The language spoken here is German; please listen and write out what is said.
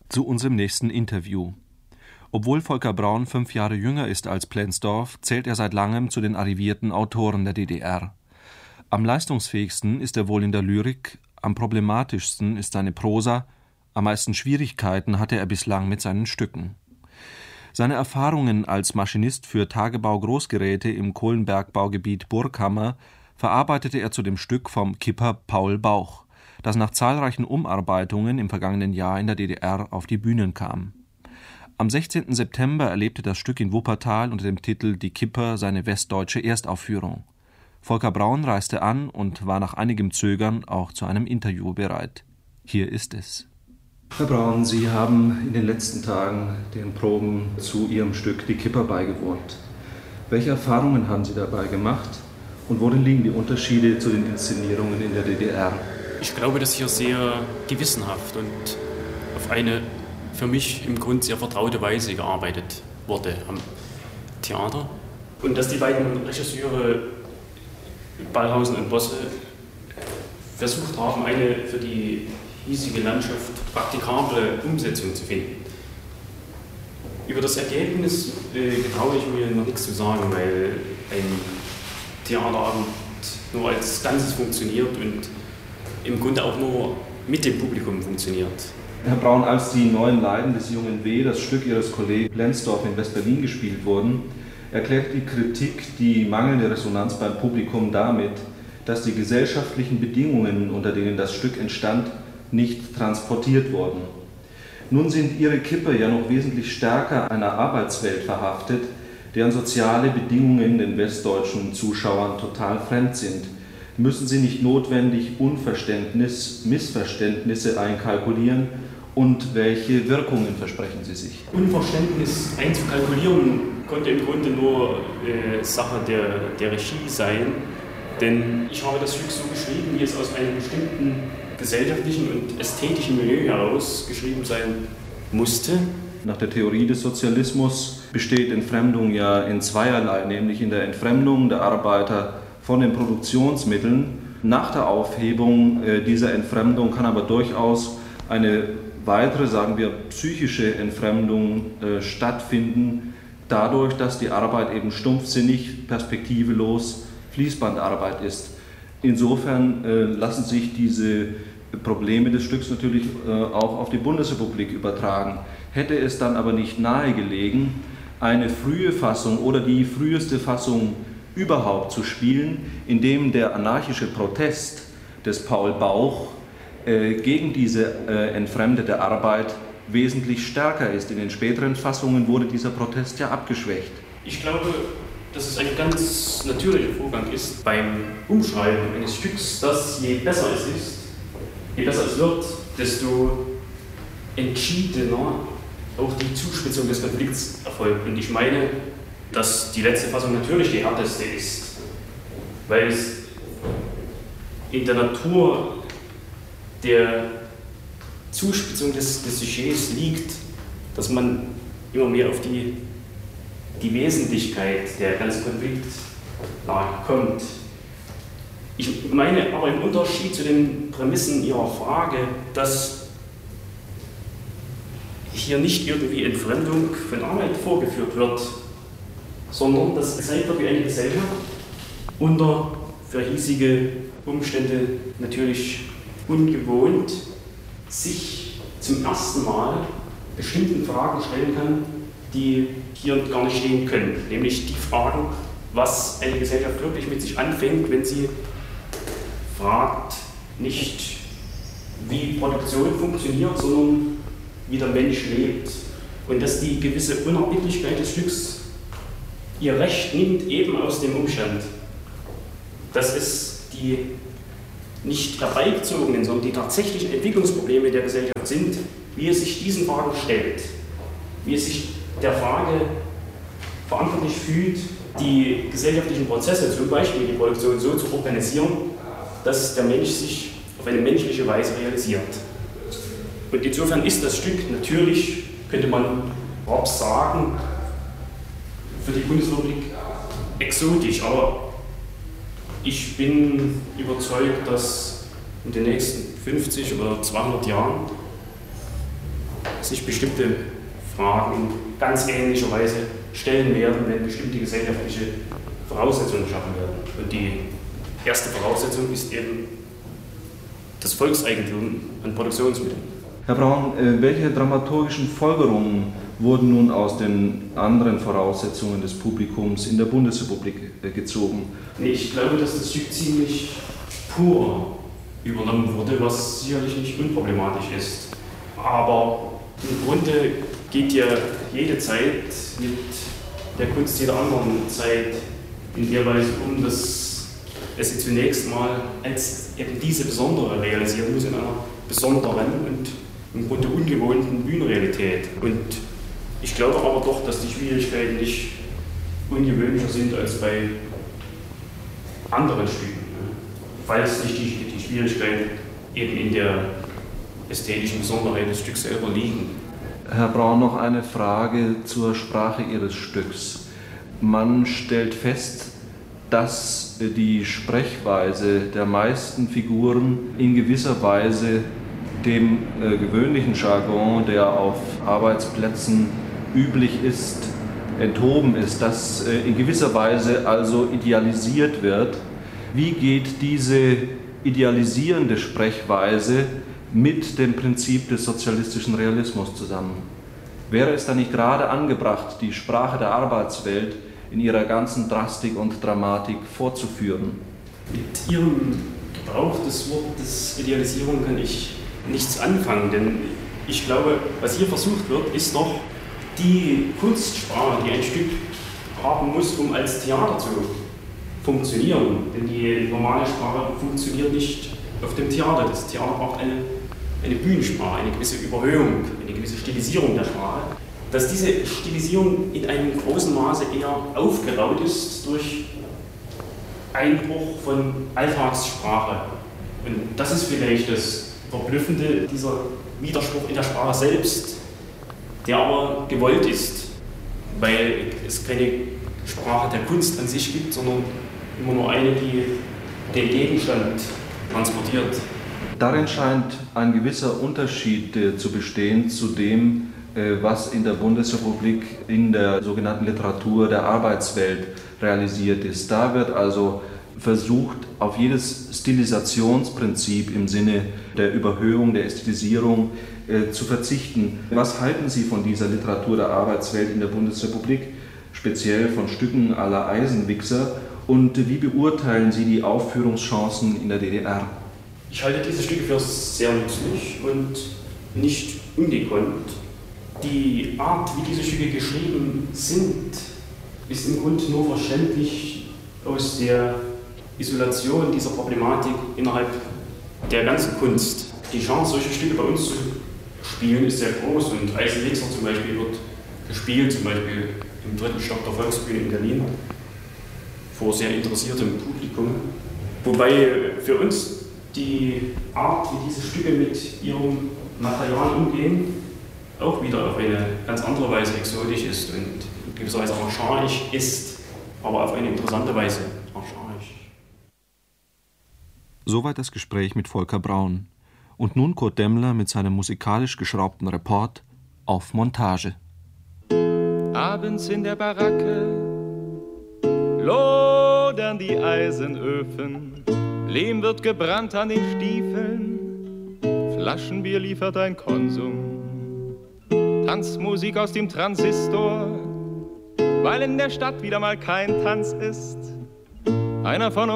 Zu unserem nächsten Interview. Obwohl Volker Braun 5 Jahre jünger ist als Plenzdorf, zählt er seit langem zu den arrivierten Autoren der DDR. Am leistungsfähigsten ist er wohl in der Lyrik, am problematischsten ist seine Prosa, am meisten Schwierigkeiten hatte er bislang mit seinen Stücken. Seine Erfahrungen als Maschinist für Tagebau-Großgeräte im Kohlenbergbaugebiet Burghammer verarbeitete er zu dem Stück vom Kipper Paul Bauch, das nach zahlreichen Umarbeitungen im vergangenen Jahr in der DDR auf die Bühnen kam. Am 16. September erlebte das Stück in Wuppertal unter dem Titel Die Kipper seine westdeutsche Erstaufführung. Volker Braun reiste an und war nach einigem Zögern auch zu einem Interview bereit. Hier ist es. Herr Braun, Sie haben in den letzten Tagen den Proben zu Ihrem Stück Die Kipper beigewohnt. Welche Erfahrungen haben Sie dabei gemacht und worin liegen die Unterschiede zu den Inszenierungen in der DDR? Ich glaube, dass hier sehr gewissenhaft und auf eine für mich im Grunde sehr vertraute Weise gearbeitet wurde am Theater. Und dass die beiden Regisseure Ballhausen und Bosse versucht haben, eine für die hiesige Landschaft praktikable Umsetzung zu finden. Über das Ergebnis getraue ich mir noch nichts zu sagen, weil ein Theaterabend nur als Ganzes funktioniert und im Grunde auch nur mit dem Publikum funktioniert. Herr Braun, als die neuen Leiden des jungen W., das Stück Ihres Kollegen Plenzdorf in West-Berlin gespielt wurden, erklärt die Kritik die mangelnde Resonanz beim Publikum damit, dass die gesellschaftlichen Bedingungen, unter denen das Stück entstand, nicht transportiert wurden. Nun sind Ihre Kipper ja noch wesentlich stärker einer Arbeitswelt verhaftet, deren soziale Bedingungen den westdeutschen Zuschauern total fremd sind. Müssen Sie nicht notwendig Missverständnisse einkalkulieren und welche Wirkungen versprechen Sie sich? Unverständnis einzukalkulieren konnte im Grunde nur Sache der Regie sein, denn ich habe das Stück so geschrieben, wie es aus einem bestimmten gesellschaftlichen und ästhetischen Milieu heraus geschrieben sein musste. Nach der Theorie des Sozialismus besteht Entfremdung ja in zweierlei, nämlich in der Entfremdung der Arbeiter von den Produktionsmitteln. Nach der Aufhebung dieser Entfremdung kann aber durchaus eine weitere, sagen wir, psychische Entfremdung stattfinden, dadurch, dass die Arbeit eben stumpfsinnig, perspektivelos Fließbandarbeit ist. Insofern lassen sich diese Probleme des Stücks natürlich auch auf die Bundesrepublik übertragen. Hätte es dann aber nicht nahegelegen, eine frühe Fassung oder die früheste Fassung überhaupt zu spielen, in dem der anarchische Protest des Paul Bauch gegen diese entfremdete Arbeit wesentlich stärker ist. In den späteren Fassungen wurde dieser Protest ja abgeschwächt. Ich glaube, dass es ein ganz natürlicher Vorgang ist beim Umschreiben eines Stücks, dass je besser es wird, desto entschiedener auch die Zuspitzung des Konflikts erfolgt. Und ich meine, dass die letzte Fassung natürlich die härteste ist, weil es in der Natur der Zuspitzung des Sujets liegt, dass man immer mehr auf die Wesentlichkeit der ganzen Konfliktlage kommt. Ich meine aber im Unterschied zu den Prämissen Ihrer Frage, dass hier nicht irgendwie Entfremdung von Arbeit vorgeführt wird, sondern dass gezeigt wird, wie eine Gesellschaft unter für hiesige Umstände natürlich ungewohnt sich zum ersten Mal bestimmten Fragen stellen kann, die hier gar nicht stehen können. Nämlich die Fragen, was eine Gesellschaft wirklich mit sich anfängt, wenn sie fragt, nicht wie Produktion funktioniert, sondern wie der Mensch lebt. Und dass die gewisse Unerbittlichkeit des Stücks ihr Recht nimmt, eben aus dem Umstand, dass es die nicht herbeigezogenen, sondern die tatsächlichen Entwicklungsprobleme der Gesellschaft sind, wie es sich diesen Fragen stellt, wie es sich der Frage verantwortlich fühlt, die gesellschaftlichen Prozesse, zum Beispiel die Produktion, so zu organisieren, dass der Mensch sich auf eine menschliche Weise realisiert. Und insofern ist das Stück natürlich, könnte man grob sagen, für die Bundesrepublik exotisch, aber ich bin überzeugt, dass in den nächsten 50 oder 200 Jahren sich bestimmte Fragen in ganz ähnlicher Weise stellen werden, wenn bestimmte gesellschaftliche Voraussetzungen geschaffen werden. Und die erste Voraussetzung ist eben das Volkseigentum an Produktionsmitteln. Herr Braun, welche dramaturgischen Folgerungen wurden nun aus den anderen Voraussetzungen des Publikums in der Bundesrepublik gezogen? Ich glaube, dass das Stück ziemlich pur übernommen wurde, was sicherlich nicht unproblematisch ist. Aber im Grunde geht ja jede Zeit mit der Kunst jeder anderen Zeit in der Weise um, dass es sie zunächst mal als eben diese besondere realisieren muss in einer besonderen und im Grunde ungewohnten Bühnenrealität. Und ich glaube aber doch, dass die Schwierigkeiten nicht ungewöhnlicher sind als bei anderen Stücken, falls nicht die Schwierigkeiten eben in der ästhetischen Besonderheit des Stücks selber liegen. Herr Braun, noch eine Frage zur Sprache Ihres Stücks. Man stellt fest, dass die Sprechweise der meisten Figuren in gewisser Weise dem gewöhnlichen Jargon, der auf Arbeitsplätzen üblich ist, enthoben ist, dass in gewisser Weise also idealisiert wird. Wie geht diese idealisierende Sprechweise mit dem Prinzip des sozialistischen Realismus zusammen? Wäre es da nicht gerade angebracht, die Sprache der Arbeitswelt in ihrer ganzen Drastik und Dramatik fortzuführen? Mit Ihrem Gebrauch des Wortes Idealisierung kann ich nichts anfangen, denn ich glaube, was hier versucht wird, ist doch die Kunstsprache, die ein Stück haben muss, um als Theater zu funktionieren. Denn die normale Sprache funktioniert nicht auf dem Theater. Das Theater braucht eine Bühnensprache, eine gewisse Überhöhung, eine gewisse Stilisierung der Sprache. Dass diese Stilisierung in einem großen Maße eher aufgeraut ist durch Einbruch von Alltagssprache. Und das ist vielleicht das Verblüffende, dieser Widerspruch in der Sprache selbst, der aber gewollt ist, weil es keine Sprache der Kunst an sich gibt, sondern immer nur eine, die den Gegenstand transportiert. Darin scheint ein gewisser Unterschied zu bestehen zu dem, was in der Bundesrepublik in der sogenannten Literatur der Arbeitswelt realisiert ist. Da wird also versucht, auf jedes Stilisationsprinzip im Sinne der Überhöhung, der Ästhetisierung zu verzichten. Was halten Sie von dieser Literatur der Arbeitswelt in der Bundesrepublik, speziell von Stücken à la Eisenwichser, und wie beurteilen Sie die Aufführungschancen in der DDR? Ich halte diese Stücke für sehr nützlich und nicht ungekonnt. Die Art, wie diese Stücke geschrieben sind, ist im Grunde nur verständlich aus der Isolation dieser Problematik innerhalb der ganzen Kunst. Die Chance, solche Stücke bei uns zu spielen, ist sehr groß und Eisenwichser zum Beispiel wird gespielt, zum Beispiel im 3. Stock der Volksbühne in Berlin, vor sehr interessiertem Publikum. Wobei für uns die Art, wie diese Stücke mit ihrem Material umgehen, auch wieder auf eine ganz andere Weise exotisch ist und in gewisser Weise archaisch ist, aber auf eine interessante Weise archaisch. Soweit das Gespräch mit Volker Braun. Und nun Kurt Demmler mit seinem musikalisch geschraubten Report auf Montage. Abends in der Baracke lodern die Eisenöfen, Lehm wird gebrannt an den Stiefeln, Flaschenbier liefert ein Konsum, Tanzmusik aus dem Transistor, weil in der Stadt wieder mal kein Tanz ist. Einer von